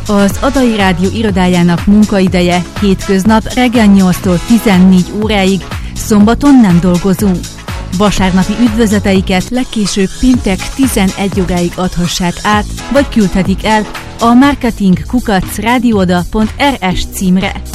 Az Adai Rádió irodájának munkaideje hétköznap reggel 8-tól 14 óráig, szombaton nem dolgozunk. Vasárnapi üdvözleteiket legkésőbb péntek 11 óráig adhassák át, vagy küldhetik el a marketing@radioda.rs címre.